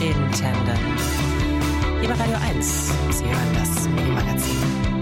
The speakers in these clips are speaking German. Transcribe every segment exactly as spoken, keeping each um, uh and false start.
in Tandem. Hier bei Radio eins. Sie hören das Mini-Magazin.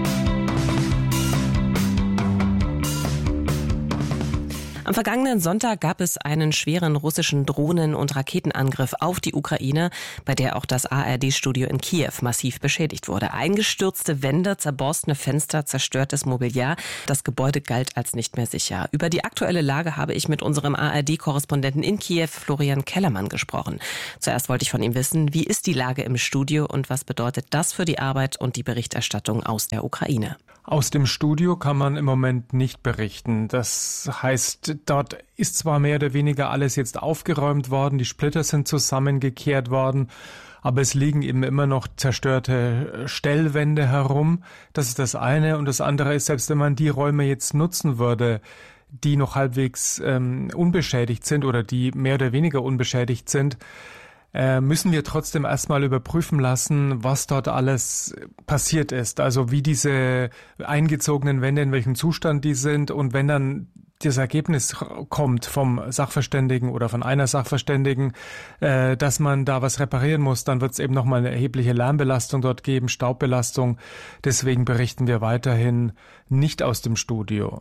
Am vergangenen Sonntag gab es einen schweren russischen Drohnen- und Raketenangriff auf die Ukraine, bei der auch das A R D-Studio in Kiew massiv beschädigt wurde. Eingestürzte Wände, zerborstene Fenster, zerstörtes Mobiliar. Das Gebäude galt als nicht mehr sicher. Über die aktuelle Lage habe ich mit unserem A R D-Korrespondenten in Kiew, Florian Kellermann, gesprochen. Zuerst wollte ich von ihm wissen, wie ist die Lage im Studio und was bedeutet das für die Arbeit und die Berichterstattung aus der Ukraine? Aus dem Studio kann man im Moment nicht berichten. Das heißt, dort ist zwar mehr oder weniger alles jetzt aufgeräumt worden, die Splitter sind zusammengekehrt worden, aber es liegen eben immer noch zerstörte Stellwände herum. Das ist das eine. Und das andere ist, selbst wenn man die Räume jetzt nutzen würde, die noch halbwegs ähm, unbeschädigt sind oder die mehr oder weniger unbeschädigt sind, müssen wir trotzdem erstmal überprüfen lassen, was dort alles passiert ist. Also wie diese eingezogenen Wände, in welchem Zustand die sind. Und wenn dann das Ergebnis kommt vom Sachverständigen oder von einer Sachverständigen, äh, dass man da was reparieren muss, dann wird es eben nochmal eine erhebliche Lärmbelastung dort geben, Staubbelastung. Deswegen berichten wir weiterhin nicht aus dem Studio.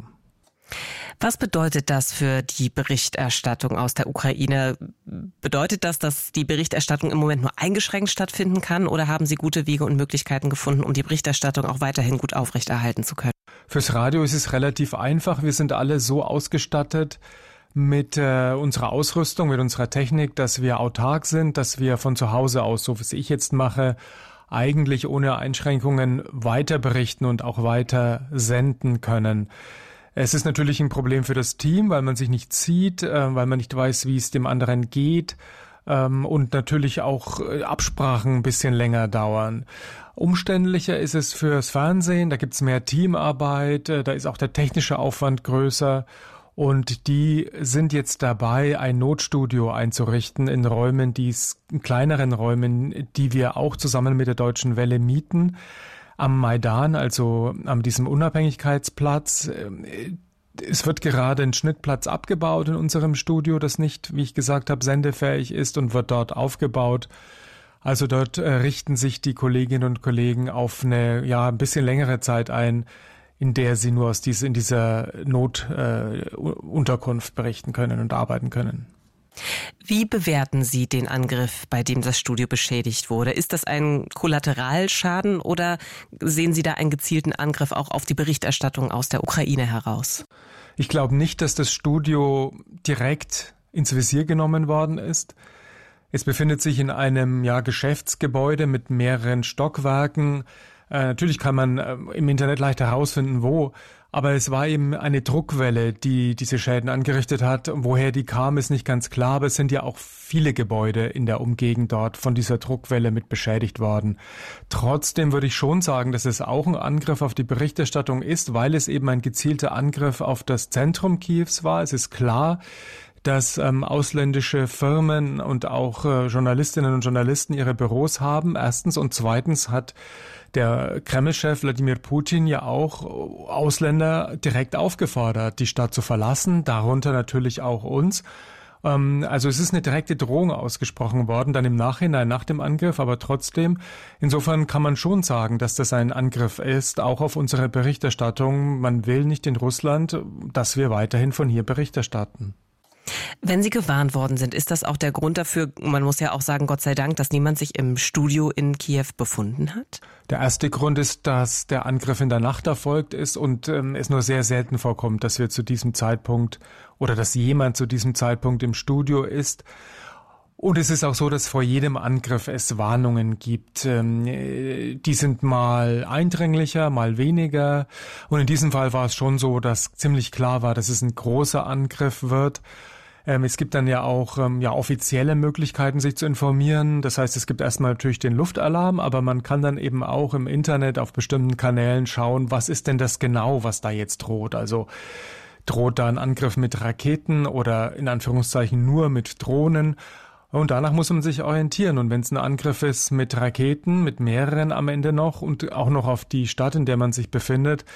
Was bedeutet das für die Berichterstattung aus der Ukraine? Bedeutet das, dass die Berichterstattung im Moment nur eingeschränkt stattfinden kann, oder haben Sie gute Wege und Möglichkeiten gefunden, um die Berichterstattung auch weiterhin gut aufrechterhalten zu können? Fürs Radio ist es relativ einfach. Wir sind alle so ausgestattet mit äh, unserer Ausrüstung, mit unserer Technik, dass wir autark sind, dass wir von zu Hause aus, so wie ich jetzt mache, eigentlich ohne Einschränkungen weiter berichten und auch weiter senden können. Es ist natürlich ein Problem für das Team, weil man sich nicht sieht, äh, weil man nicht weiß, wie es dem anderen geht, ähm, und natürlich auch äh, Absprachen ein bisschen länger dauern. Umständlicher ist es fürs Fernsehen, da gibt's mehr Teamarbeit, äh, da ist auch der technische Aufwand größer, und die sind jetzt dabei, ein Notstudio einzurichten in Räumen, die's, in kleineren Räumen, die wir auch zusammen mit der Deutschen Welle mieten. Am Maidan, also an diesem Unabhängigkeitsplatz. Es wird gerade ein Schnittplatz abgebaut in unserem Studio, das nicht, wie ich gesagt habe, sendefähig ist, und wird dort aufgebaut. Also dort äh, richten sich die Kolleginnen und Kollegen auf eine, ja, ein bisschen längere Zeit ein, in der sie nur aus diese, in dieser Notunterkunft äh, berichten können und arbeiten können. Wie bewerten Sie den Angriff, bei dem das Studio beschädigt wurde? Ist das ein Kollateralschaden, oder sehen Sie da einen gezielten Angriff auch auf die Berichterstattung aus der Ukraine heraus? Ich glaube nicht, dass das Studio direkt ins Visier genommen worden ist. Es befindet sich in einem, ja, Geschäftsgebäude mit mehreren Stockwerken. Äh, natürlich kann man äh, im Internet leicht herausfinden, wo. Aber es war eben eine Druckwelle, die diese Schäden angerichtet hat. Woher die kam, ist nicht ganz klar. Aber es sind ja auch viele Gebäude in der Umgegend dort von dieser Druckwelle mit beschädigt worden. Trotzdem würde ich schon sagen, dass es auch ein Angriff auf die Berichterstattung ist, weil es eben ein gezielter Angriff auf das Zentrum Kiews war. Es ist klar, dass ähm, ausländische Firmen und auch äh, Journalistinnen und Journalisten ihre Büros haben. Erstens. Und zweitens hat der Kreml-Chef Wladimir Putin ja auch Ausländer direkt aufgefordert, die Stadt zu verlassen, darunter natürlich auch uns. Ähm, also es ist eine direkte Drohung ausgesprochen worden, dann im Nachhinein, nach dem Angriff, aber trotzdem. Insofern kann man schon sagen, dass das ein Angriff ist, auch auf unsere Berichterstattung. Man will nicht in Russland, dass wir weiterhin von hier Bericht erstatten. Wenn Sie gewarnt worden sind, ist das auch der Grund dafür, man muss ja auch sagen, Gott sei Dank, dass niemand sich im Studio in Kiew befunden hat? Der erste Grund ist, dass der Angriff in der Nacht erfolgt ist und ähm, es nur sehr selten vorkommt, dass wir zu diesem Zeitpunkt oder dass jemand zu diesem Zeitpunkt im Studio ist. Und es ist auch so, dass vor jedem Angriff es Warnungen gibt. Ähm, die sind mal eindringlicher, mal weniger. Und in diesem Fall war es schon so, dass ziemlich klar war, dass es ein großer Angriff wird. Ähm, es gibt dann ja auch ähm, ja offizielle Möglichkeiten, sich zu informieren. Das heißt, es gibt erstmal natürlich den Luftalarm, aber man kann dann eben auch im Internet auf bestimmten Kanälen schauen, was ist denn das genau, was da jetzt droht. Also droht da ein Angriff mit Raketen oder in Anführungszeichen nur mit Drohnen? Und danach muss man sich orientieren. Und wenn es ein Angriff ist mit Raketen, mit mehreren am Ende noch und auch noch auf die Stadt, in der man sich befindet,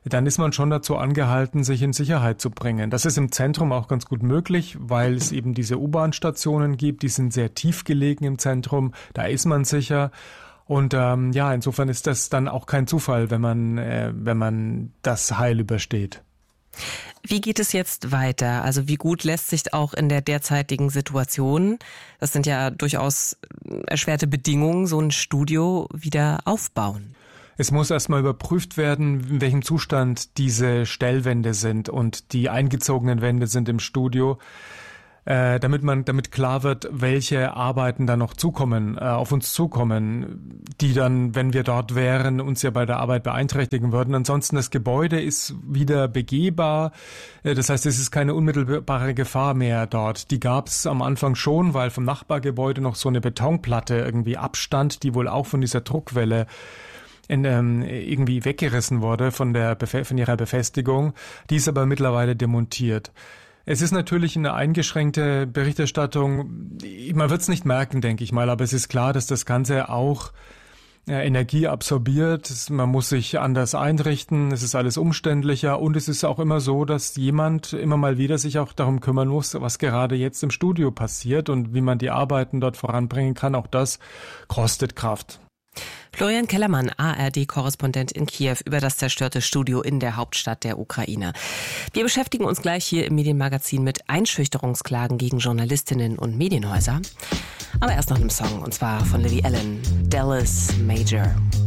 dann ist man schon dazu angehalten, sich in Sicherheit zu bringen. Das ist im Zentrum auch ganz gut möglich, weil es eben diese U-Bahn-Stationen gibt, die sind sehr tief gelegen im Zentrum, da ist man sicher. Und ähm, ja, insofern ist das dann auch kein Zufall, wenn man, äh, wenn man das heil übersteht. Wie geht es jetzt weiter? Also wie gut lässt sich auch in der derzeitigen Situation, das sind ja durchaus erschwerte Bedingungen, so ein Studio wieder aufbauen? Es muss erstmal überprüft werden, in welchem Zustand diese Stellwände sind und die eingezogenen Wände sind im Studio, äh, damit man, damit klar wird, welche Arbeiten da noch zukommen, äh, auf uns zukommen, die dann, wenn wir dort wären, uns ja bei der Arbeit beeinträchtigen würden. Ansonsten, das Gebäude ist wieder begehbar. Äh, das heißt, es ist keine unmittelbare Gefahr mehr dort. Die gab es am Anfang schon, weil vom Nachbargebäude noch so eine Betonplatte irgendwie abstand, die wohl auch von dieser Druckwelle In, ähm, irgendwie weggerissen wurde von der von ihrer Befestigung. Die ist aber mittlerweile demontiert. Es ist natürlich eine eingeschränkte Berichterstattung. Man wird es nicht merken, denke ich mal, aber es ist klar, dass das Ganze auch äh, Energie absorbiert. Man muss sich anders einrichten. Es ist alles umständlicher und es ist auch immer so, dass jemand immer mal wieder sich auch darum kümmern muss, was gerade jetzt im Studio passiert und wie man die Arbeiten dort voranbringen kann. Auch das kostet Kraft. Florian Kellermann, A R D-Korrespondent in Kiew, über das zerstörte Studio in der Hauptstadt der Ukraine. Wir beschäftigen uns gleich hier im Medienmagazin mit Einschüchterungsklagen gegen Journalistinnen und Medienhäuser. Aber erst nach einem Song, und zwar von Lily Allen, Dallas Major.